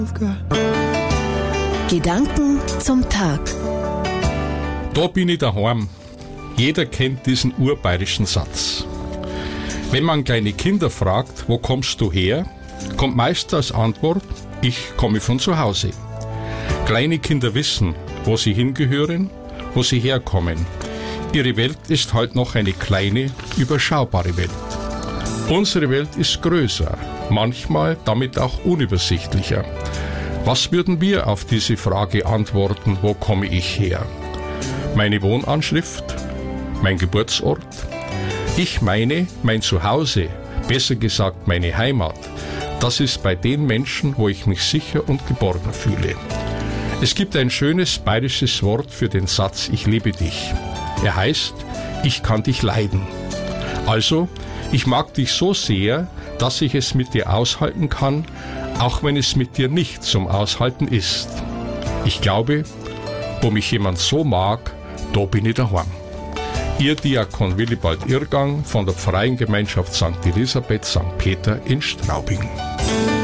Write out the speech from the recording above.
Gedanken zum Tag. Da bin ich daheim. Jeder kennt diesen urbayerischen Satz. Wenn man kleine Kinder fragt, wo kommst du her, kommt meist als Antwort, ich komme von zu Hause. Kleine Kinder wissen, wo sie hingehören, wo sie herkommen. Ihre Welt ist halt noch eine kleine, überschaubare Welt. Unsere Welt ist größer, manchmal damit auch unübersichtlicher. Was würden wir auf diese Frage antworten, wo komme ich her? Meine Wohnanschrift? Mein Geburtsort? Ich meine, mein Zuhause, besser gesagt meine Heimat, das ist bei den Menschen, wo ich mich sicher und geborgen fühle. Es gibt ein schönes bayerisches Wort für den Satz, ich liebe dich. Er heißt, ich kann dich leiden. Also, ich mag dich so sehr, dass ich es mit dir aushalten kann, auch wenn es mit dir nicht zum Aushalten ist. Ich glaube, wo mich jemand so mag, da bin ich daheim. Ihr Diakon Willibald Irrgang von der Pfarreiengemeinschaft St. Elisabeth St. Peter in Straubing.